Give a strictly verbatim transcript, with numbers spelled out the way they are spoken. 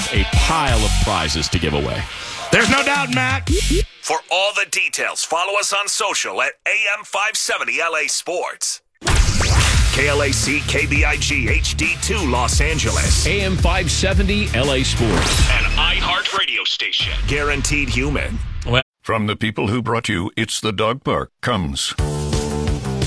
a pile of prizes to give away. There's no doubt, Matt. For all the details, follow us on social at A M five seventy L A Sports. K L A C K B I G H D two Los Angeles. A M five seventy L A Sports. An iHeart radio station. Guaranteed human. From the people who brought you It's the Dog Park comes